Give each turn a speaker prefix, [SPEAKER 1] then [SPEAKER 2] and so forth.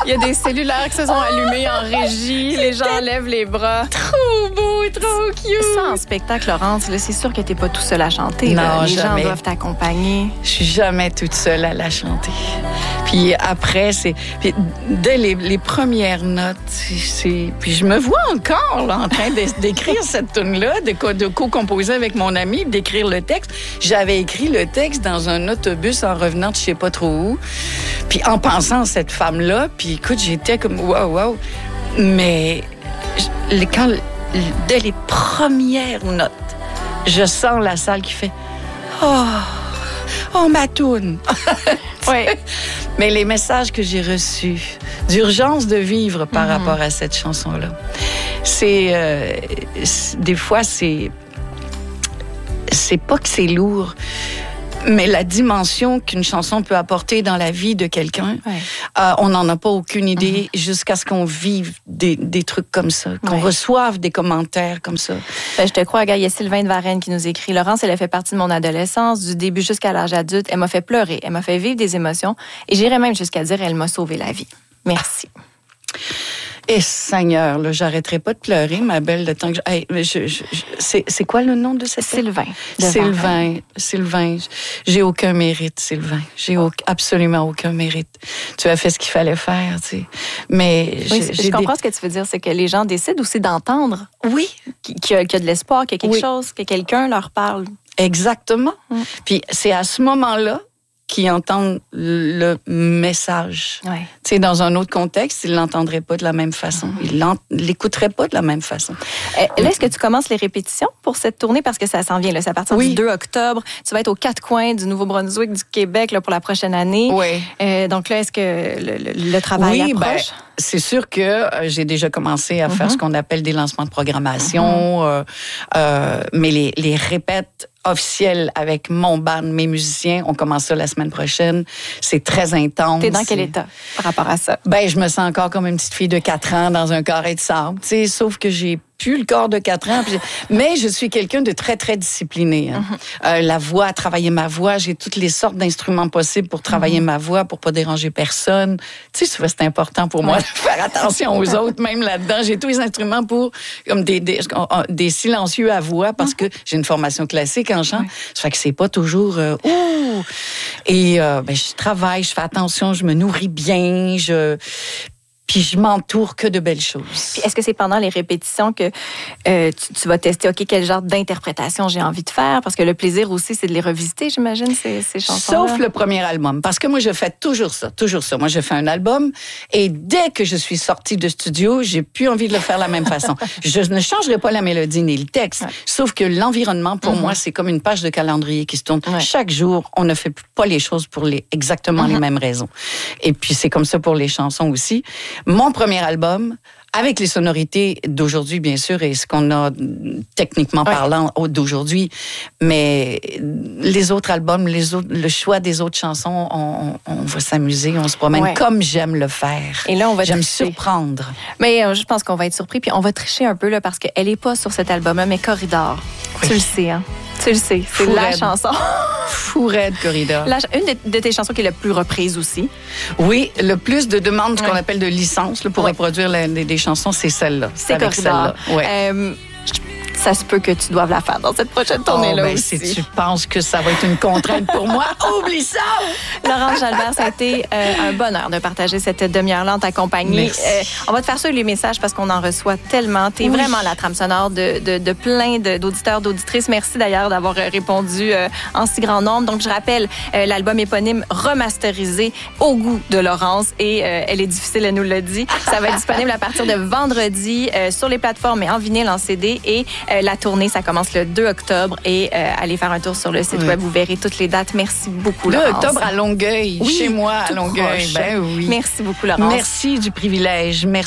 [SPEAKER 1] Il y a des cellulaires qui se sont allumés en régie. Les gens lèvent les bras.
[SPEAKER 2] Trop beau, trop cute.
[SPEAKER 1] Ça, en spectacle, Laurence, là, c'est sûr que t'es pas tout seul à chanter.
[SPEAKER 2] Non,
[SPEAKER 1] là. Les
[SPEAKER 2] jamais.
[SPEAKER 1] gens doivent t'accompagner.
[SPEAKER 2] Je suis jamais toute seule à la chanter. Puis après, puis dès les premières notes, puis je me vois encore là, en train d'écrire cette tune-là, de co-composer avec mon ami, d'écrire le texte. J'avais écrit le texte dans un autobus en revenant de je sais pas trop où. Puis en pensant à cette femme-là, puis écoute, j'étais comme wow. Mais dès les premières notes, je sens la salle qui fait oh ma toune.
[SPEAKER 1] Oui.
[SPEAKER 2] Mais les messages que j'ai reçus d'urgence de vivre par rapport à cette chanson-là, des fois c'est pas que c'est lourd, mais la dimension qu'une chanson peut apporter dans la vie de quelqu'un, on n'en a pas aucune idée jusqu'à ce qu'on vive des trucs comme ça, qu'on reçoive des commentaires comme ça.
[SPEAKER 1] Ben, je te crois, gars, il y a Sylvain de Varenne qui nous écrit. Laurence, elle a fait partie de mon adolescence, du début jusqu'à l'âge adulte. Elle m'a fait pleurer, elle m'a fait vivre des émotions et j'irais même jusqu'à dire elle m'a sauvé la vie. Merci.
[SPEAKER 2] Et Seigneur, là, j'arrêterai pas de pleurer, ma belle, le temps que c'est quoi le nom de cette
[SPEAKER 1] Sylvain.
[SPEAKER 2] Sylvain. J'ai aucun mérite, Sylvain. J'ai absolument aucun mérite. Tu as fait ce qu'il fallait faire, tu sais. Mais
[SPEAKER 1] je comprends ce que tu veux dire, c'est que les gens décident aussi d'entendre.
[SPEAKER 2] Oui.
[SPEAKER 1] Qu'il y a de l'espoir, qu'il y a quelque chose, que quelqu'un leur parle.
[SPEAKER 2] Exactement. Puis c'est à ce moment-là qui entendent le message. Tu sais, dans un autre contexte, ils ne l'entendraient pas de la même façon. Ils ne l'écouteraient pas de la même façon.
[SPEAKER 1] Là, est-ce que tu commences les répétitions pour cette tournée? Parce que ça s'en vient, là. C'est à partir du 2 octobre. Tu vas être aux 4 coins du Nouveau-Brunswick, du Québec, là, pour la prochaine année.
[SPEAKER 2] Oui.
[SPEAKER 1] Donc là, est-ce que le travail approche?
[SPEAKER 2] C'est sûr que j'ai déjà commencé à faire ce qu'on appelle des lancements de programmation, mais les répètes officielles avec mon band, mes musiciens, on commence ça la semaine prochaine. C'est très intense.
[SPEAKER 1] T'es dans quel état par rapport à ça?
[SPEAKER 2] Ben, je me sens encore comme une petite fille de 4 ans dans un carré de sable, tu sais, sauf que j'ai plus le corps de 4 ans. Mais je suis quelqu'un de très, très discipliné. Hein. La voix, travailler ma voix, j'ai toutes les sortes d'instruments possibles pour travailler ma voix, pour pas déranger personne. Tu sais, c'est important pour moi de faire attention aux autres, même là-dedans. J'ai tous les instruments pour, comme des silencieux à voix, parce que j'ai une formation classique en chant. Ça fait que c'est pas toujours Et je travaille, je fais attention, je me nourris bien, puis je m'entoure que de belles choses.
[SPEAKER 1] Puis est-ce que c'est pendant les répétitions que tu vas tester, OK, quel genre d'interprétation j'ai envie de faire? Parce que le plaisir aussi, c'est de les revisiter, j'imagine, ces chansons-là.
[SPEAKER 2] Sauf le premier album. Parce que moi, je fais toujours ça. Moi, je fais un album et dès que je suis sortie de studio, j'ai plus envie de le faire de la même façon. Je ne changerai pas la mélodie ni le texte. Sauf que l'environnement, pour moi, c'est comme une page de calendrier qui se tourne. Chaque jour, on ne fait pas les choses pour exactement les mêmes raisons. Et puis, c'est comme ça pour les chansons aussi. Mon premier album, avec les sonorités d'aujourd'hui, bien sûr, et ce qu'on a techniquement parlant d'aujourd'hui, mais les autres albums, le choix des autres chansons, on va s'amuser, on se promène comme j'aime le faire.
[SPEAKER 1] Et là, on va
[SPEAKER 2] J'aime
[SPEAKER 1] tricher.
[SPEAKER 2] surprendre.
[SPEAKER 1] Mais je pense qu'on va être surpris, puis on va tricher un peu, là, parce qu'elle n'est pas sur cet album-là, mais Corridor. Oui. Tu le sais, hein? Tu le sais, c'est la chanson.
[SPEAKER 2] Fou raide, Corridor.
[SPEAKER 1] Une de tes chansons qui est la plus reprise aussi.
[SPEAKER 2] Oui, le plus de demandes, ce qu'on appelle de licences, là, pour reproduire des chansons, c'est celle-là.
[SPEAKER 1] C'est Corridor. Ça se peut que tu doives la faire dans cette prochaine tournée-là aussi.
[SPEAKER 2] Si tu penses que ça va être une contrainte pour moi, oublie ça!
[SPEAKER 1] Laurence Jalbert, ça a été un bonheur de partager cette demi-heure-là en ta compagnie. On va te faire suivre les messages parce qu'on en reçoit tellement. Tu es vraiment la trame sonore de plein d'auditeurs, d'auditrices. Merci d'ailleurs d'avoir répondu en si grand nombre. Donc, je rappelle, l'album éponyme remasterisé au goût de Laurence et elle est difficile, elle nous l'a dit. Ça va être disponible à partir de vendredi sur les plateformes et en vinyle, en CD. Et la tournée, ça commence le 2 octobre et allez faire un tour sur le site web, vous verrez toutes les dates. Merci beaucoup, Laurence.
[SPEAKER 2] 2 octobre à Longueuil, chez moi à Longueuil.
[SPEAKER 1] Ben oui. Merci beaucoup, Laurence.
[SPEAKER 2] Merci du privilège. Merci.